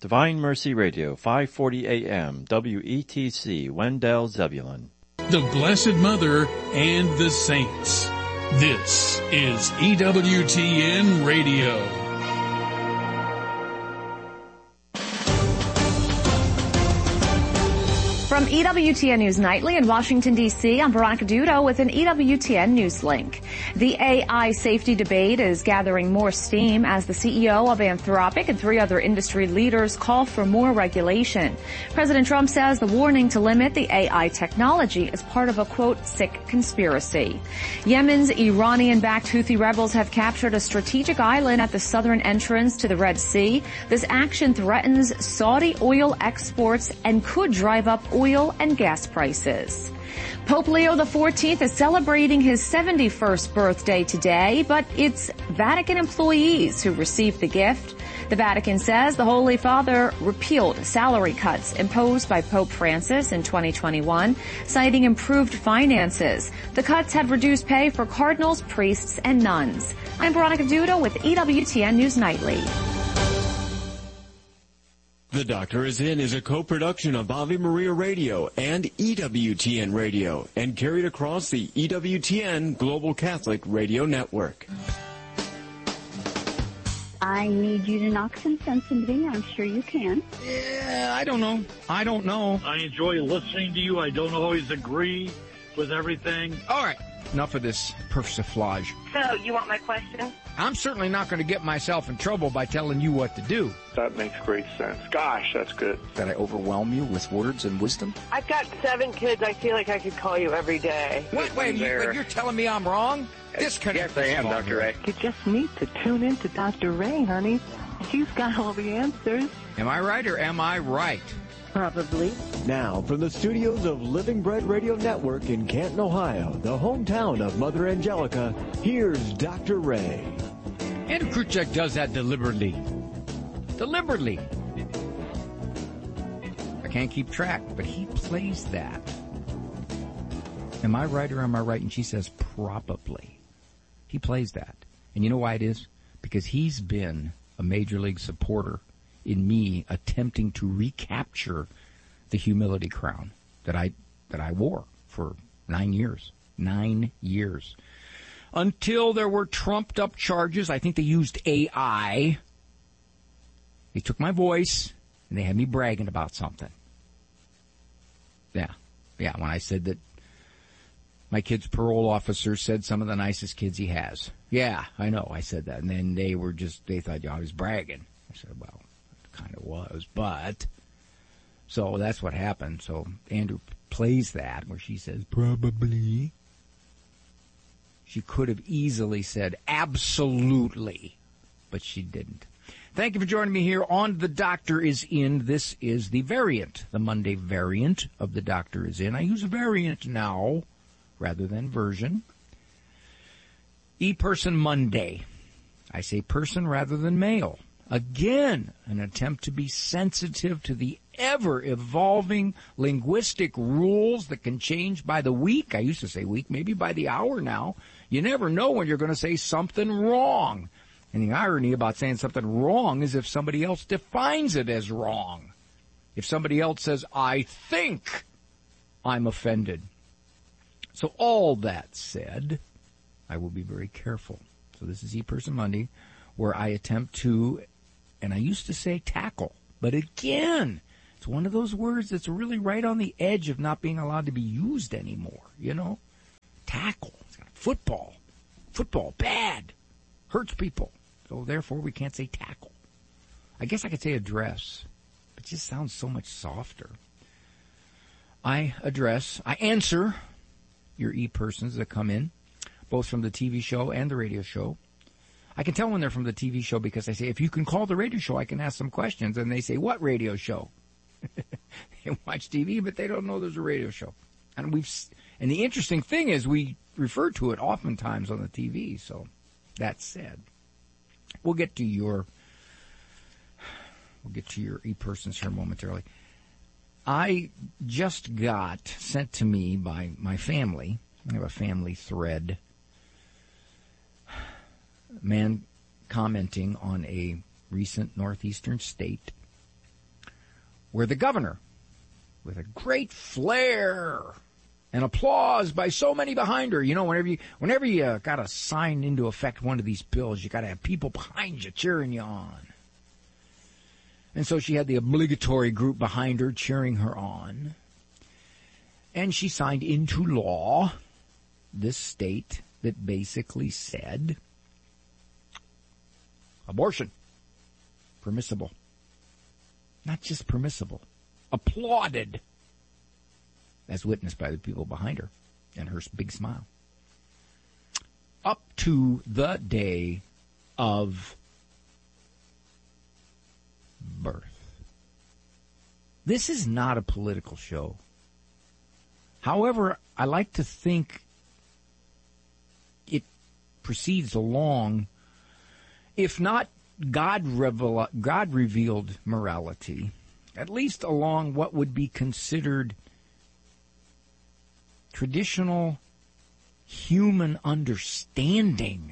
Divine Mercy Radio, 540 AM, WETC, Wendell, Zebulon. The Blessed Mother and the Saints. This is EWTN Radio. From EWTN News Nightly in Washington, D.C., I'm Veronica Dudo with an EWTN News link. The AI safety debate is gathering more steam as the CEO of Anthropic and 3 other industry leaders call for more regulation. President Trump says the warning to limit the AI technology is part of a, quote, sick conspiracy. Yemen's Iranian-backed Houthi rebels have captured a strategic island at the southern entrance to the Red Sea. This action threatens Saudi oil exports and could drive up oil and gas prices. Pope Leo XIV is celebrating his 71st birthday today, but it's Vatican employees who received the gift. The Vatican says the Holy Father repealed salary cuts imposed by Pope Francis in 2021, citing improved finances. The cuts had reduced pay for cardinals, priests, and nuns. I'm Veronica Dudo with EWTN News Nightly. The Doctor Is In is a co-production of Ave Maria Radio and EWTN Radio and carried across the EWTN Global Catholic Radio Network. I need you to knock some sense into me. I'm sure you can. Yeah, I don't know. I enjoy listening to you. I don't always agree with everything. All right, enough of this persiflage. So, you want my question? I'm certainly not going to get myself in trouble by telling you what to do. That makes great sense. Gosh, that's good. That I overwhelm you with words and wisdom? I've got 7 kids. I feel like I could call you every day. Wait, you're telling me I'm wrong? Yes, I am, Dr. Ray. You just need to tune in to Dr. Ray, honey. She's got all the answers. Am I right or am I right? Probably. Now, from the studios of Living Bread Radio Network in Canton, Ohio, the hometown of Mother Angelica, here's Dr. Ray. Andrew Kruchek does that deliberately. Deliberately. I can't keep track, but he plays that. Am I right or am I right? And she says, probably. He plays that. And you know why it is? Because he's been a major league supporter in me attempting to recapture the humility crown that I wore for 9 years. 9 years. Until there were trumped-up charges. I think they used AI. They took my voice, and they had me bragging about something. Yeah, when I said that my kid's parole officer said some of the nicest kids he has. Yeah, I know, I said that. And then they thought I was bragging. I said, well, it kind of was, but... So that's what happened. So Andrew plays that, where she says, probably... She could have easily said absolutely, but she didn't. Thank you for joining me here on The Doctor Is In. This is the variant, the Monday variant of The Doctor Is In. I use variant now rather than version. E-Person Monday. I say person rather than male. Again, an attempt to be sensitive to the ever-evolving linguistic rules that can change by the week. I used to say week, maybe by the hour now. You never know when you're going to say something wrong. And the irony about saying something wrong is if somebody else defines it as wrong. If somebody else says, I think, I'm offended. So all that said, I will be very careful. So this is E-Person Monday, where I attempt to, and I used to say tackle, but again, it's one of those words that's really right on the edge of not being allowed to be used anymore, you know? Tackle. Football. Football, bad. Hurts people. So therefore, we can't say tackle. I guess I could say address. It just sounds so much softer. I answer your e-persons that come in, both from the TV show and the radio show. I can tell when they're from the TV show because I say, if you can call the radio show, I can ask some questions. And they say, what radio show? They watch TV, but they don't know there's a radio show. And the interesting thing is we refer to it oftentimes on the TV. So that said, we'll get to your e-persons here momentarily. I just got sent to me by my family. I have a family thread. Man commenting on a recent northeastern state where the governor, with a great flair and applause by so many behind her, whenever you got to sign into effect one of these bills, you got to have people behind you cheering you on. And so she had the obligatory group behind her cheering her on. And she signed into law this state that basically said abortion, permissible. Not just permissible, applauded, as witnessed by the people behind her and her big smile. Up to the day of birth. This is not a political show. However, I like to think it proceeds along, if not God-revealed morality, at least along what would be considered traditional human understanding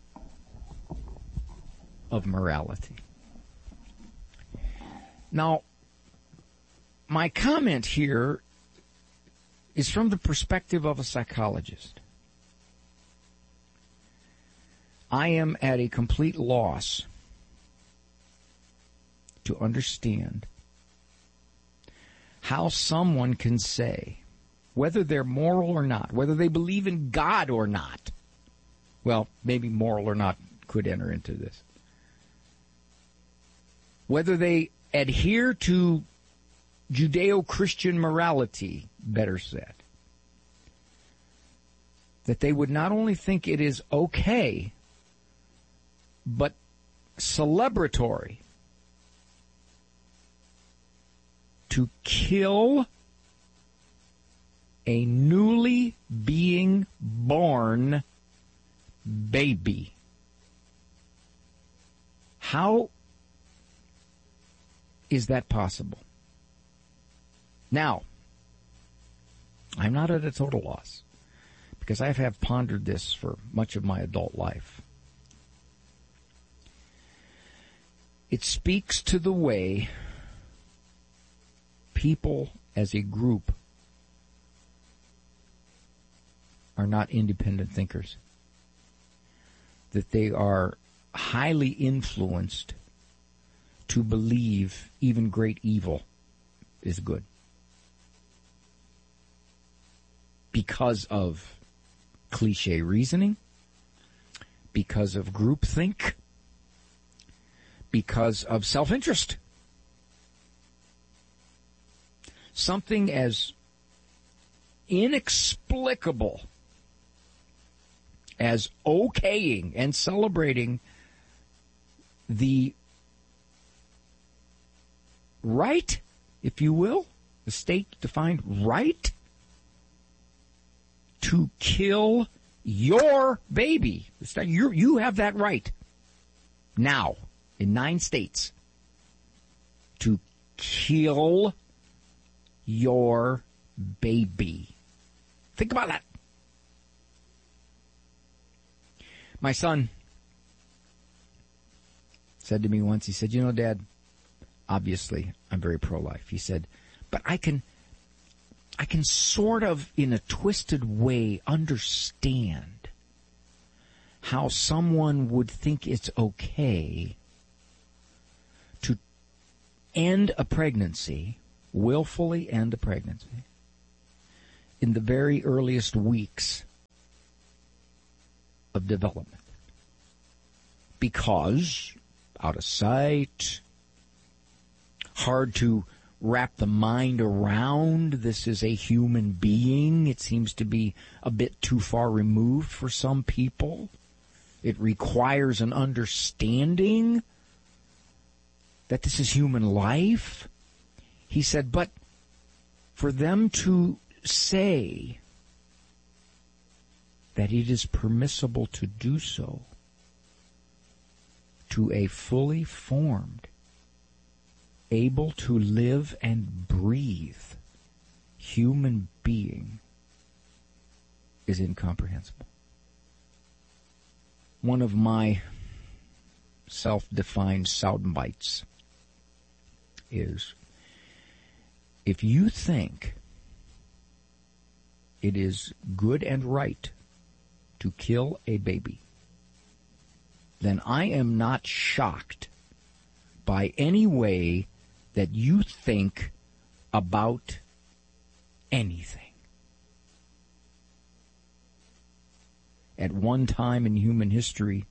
of morality. Now, my comment here is from the perspective of a psychologist. I am at a complete loss to understand how someone can say, whether they're moral or not, whether they believe in God or not, well, maybe moral or not could enter into this, whether they adhere to Judeo-Christian morality, better said, that they would not only think it is okay, but celebratory to kill a newly being born baby. How is that possible? Now, I'm not at a total loss, because I have pondered this for much of my adult life. It speaks to the way people as a group are not independent thinkers, that they are highly influenced to believe even great evil is good because of cliche reasoning, because of groupthink, because of self-interest. Something as inexplicable as okaying and celebrating the right, if you will, the state-defined right to kill your baby. You have that right now in 9 states to kill your baby. Think about that. My son said to me once, he said, Dad, obviously I'm very pro-life. He said, but I can sort of, in a twisted way, understand how someone would think it's okay to end a pregnancy, willfully end a pregnancy, in the very earliest weeks of development. Because, out of sight, hard to wrap the mind around, this is a human being. It seems to be a bit too far removed for some people. It requires an understanding that this is human life. He said, but for them to say that it is permissible to do so to a fully formed, able to live and breathe human being is incomprehensible. One of my self-defined sound bites is If you think it is good and right to kill a baby, then I am not shocked by any way that you think about anything. At one time in human history,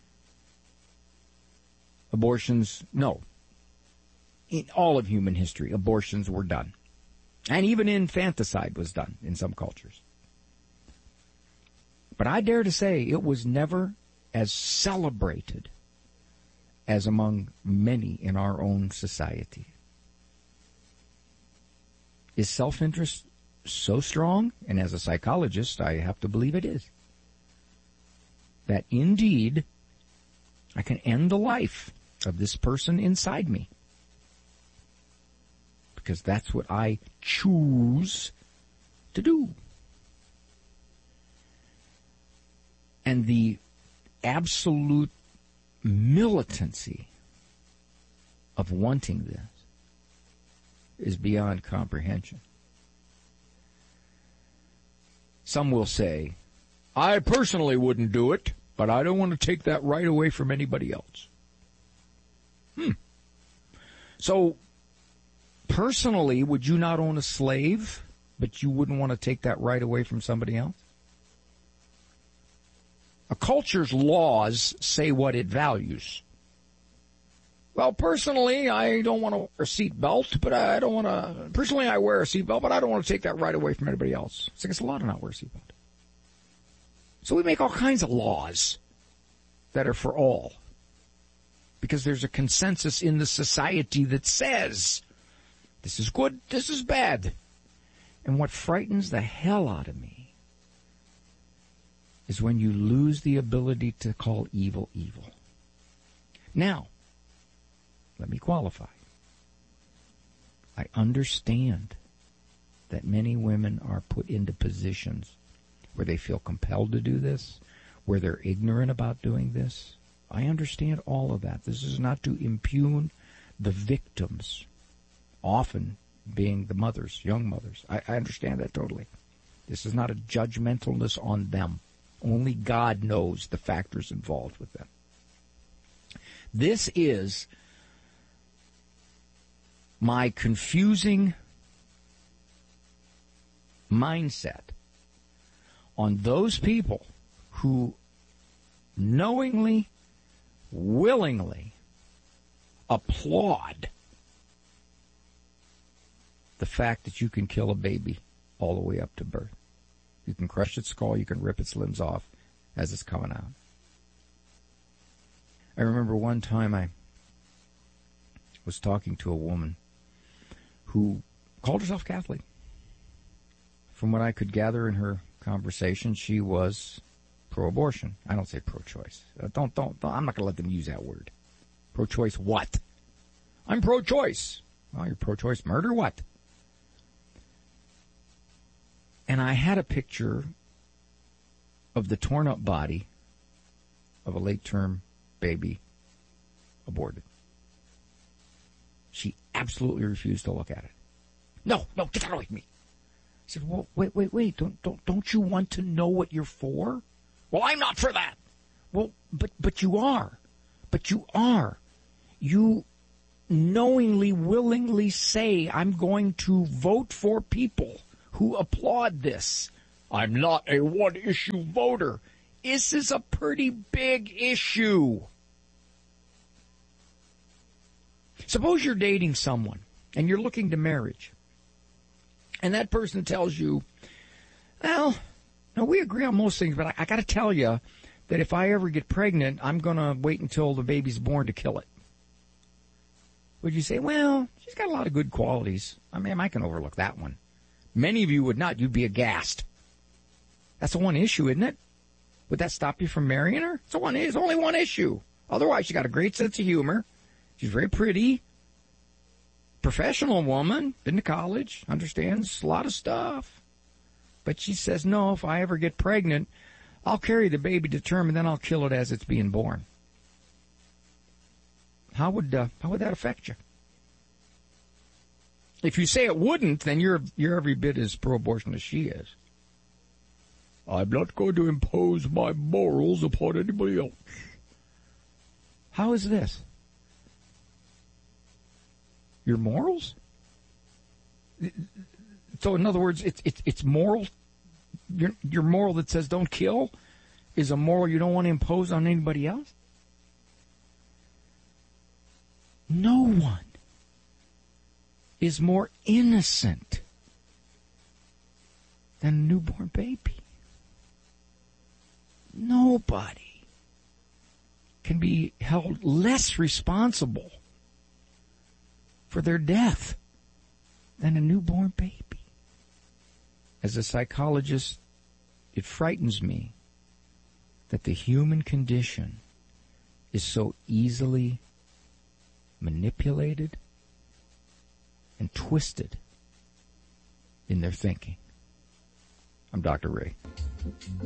in all of human history, abortions were done. And even infanticide was done in some cultures. But I dare to say it was never as celebrated as among many in our own society. Is self-interest so strong? And as a psychologist, I have to believe it is. That indeed, I can end the life of this person inside me. Because that's what I choose to do. And the absolute militancy of wanting this is beyond comprehension. Some will say, I personally wouldn't do it, but I don't want to take that right away from anybody else. So, personally, would you not own a slave, but you wouldn't want to take that right away from somebody else? A culture's laws say what it values. Well, personally, I don't want to wear a seatbelt, but I don't want to... Personally, I wear a seatbelt, but I don't want to take that right away from anybody else. It's against the law to not wear a seatbelt. So we make all kinds of laws that are for all. Because there's a consensus in the society that says, this is good, this is bad. And what frightens the hell out of me is when you lose the ability to call evil evil. Now, let me qualify. I understand that many women are put into positions where they feel compelled to do this, where they're ignorant about doing this. I understand all of that. This is not to impugn the victims, often being the mothers, young mothers. I understand that totally. This is not a judgmentalness on them. Only God knows the factors involved with them. This is my confusing mindset on those people who knowingly, willingly applaud the fact that you can kill a baby all the way up to birth. You can crush its skull, you can rip its limbs off as it's coming out. I remember one time I was talking to a woman who called herself Catholic. From what I could gather in her conversation, she was pro-abortion. I don't say pro-choice. Don't. I'm not going to let them use that word. Pro-choice what? I'm pro-choice. Well, you're pro-choice murder? What? And I had a picture of the torn-up body of a late-term baby aborted. She absolutely refused to look at it. No, get that away from me. I said, well, wait. Don't you want to know what you're for? Well, I'm not for that. Well, but you are. But you are. You knowingly, willingly say, I'm going to vote for people who applaud this. I'm not a one-issue voter. This is a pretty big issue. Suppose you're dating someone and you're looking to marriage. And that person tells you, well, no, we agree on most things, but I got to tell you that if I ever get pregnant, I'm going to wait until the baby's born to kill it. Would you say, well, she's got a lot of good qualities. I mean, I can overlook that one. Many of you would not. You'd be aghast. That's the one issue, isn't it? Would that stop you from marrying her? It's only one issue. Otherwise, she got a great sense of humor. She's very pretty. Professional woman. Been to college. Understands a lot of stuff. But she says, no, if I ever get pregnant, I'll carry the baby to term and then I'll kill it as it's being born. How would that affect you? If you say it wouldn't, then you're every bit as pro-abortion as she is. I'm not going to impose my morals upon anybody else. How is this? Your morals? So, in other words, it's moral. Your moral that says don't kill is a moral you don't want to impose on anybody else? No one is more innocent than a newborn baby. Nobody can be held less responsible for their death than a newborn baby. As a psychologist, it frightens me that the human condition is so easily manipulated and twisted in their thinking. I'm Dr. Ray.